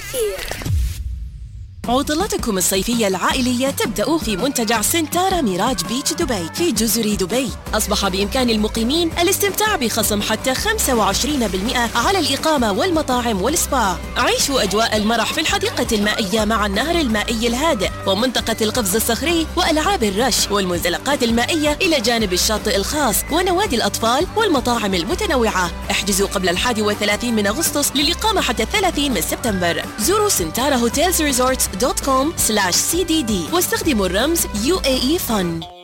كثير. عطلتكم الصيفية العائلية تبدأ في منتجع سنتارا ميراج بيتش دبي في جزر دبي. أصبح بإمكان المقيمين الاستمتاع بخصم حتى 25% على الإقامة والمطاعم والسبا. عيشوا أجواء المرح في الحديقة المائية مع النهر المائي الهادئ ومنطقة القفز الصخري وألعاب الرش والمنزلقات المائية إلى جانب الشاطئ الخاص ونوادي الأطفال والمطاعم المتنوعة. احجزوا قبل 31 من أغسطس للإقامة حتى 30 من سبتمبر. زوروا سنتارا هوتيلز ريزورتس.com/CDD واستخدموا الرمز UAE Fun.